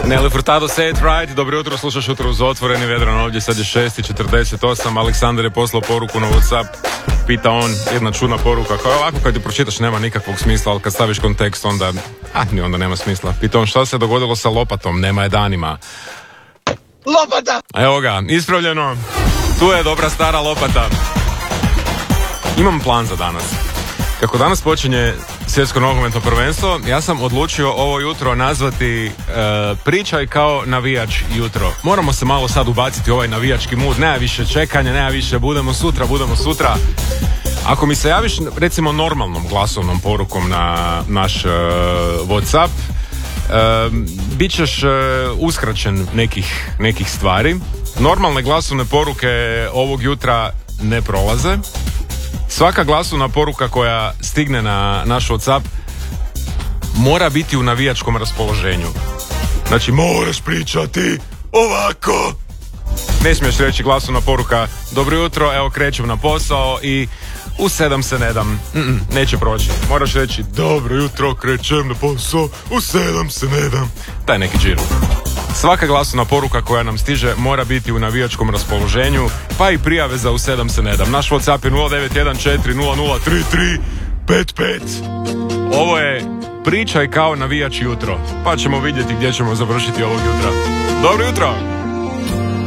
Nelly Furtado, say it right. Dobro jutro, slušaš Jutro uz otvoreni vedran, ovdje sad je 6:48. Aleksandar je poslao poruku na WhatsApp. Pita on, jedna čudna poruka koja ovako kad ti pročitaš nema nikakvog smisla, ali kad staviš kontekst onda, ni onda nema smisla. Pita on šta se dogodilo sa lopatom, nema je danima. Lopata! Evo ga, ispravljeno. Tu je dobra stara lopata. Imam plan za danas. Kako danas počinje svjetsko nogometno prvenstvo, ja sam odlučio ovo jutro nazvati pričaj kao navijač jutro. Moramo se malo sad ubaciti u ovaj navijački mood, nema više čekanja, nema više budemo sutra. Ako mi se javiš recimo normalnom glasovnom porukom na naš WhatsApp, bit ćeš uskraćen nekih stvari. Normalne glasovne poruke ovog jutra ne prolaze. Svaka glasovna poruka koja stigne na naš WhatsApp mora biti u navijačkom raspoloženju. Znači moraš pričati ovako. Ne smiješ reći glasovna poruka dobro jutro, evo krećem na posao i u 7 se ne dam. Neće proći. Moraš reći dobro jutro, krećem na posao, u 7 se ne dam. Taj neki džir. Svaka glasovna poruka koja nam stiže mora biti u navijačkom raspoloženju, pa i prijave za u 7 se ne dam. Naš WhatsApp je 0914003355. Ovo je pričaj kao navijač jutro, pa ćemo vidjeti gdje ćemo završiti ovog jutra. Dobro jutro!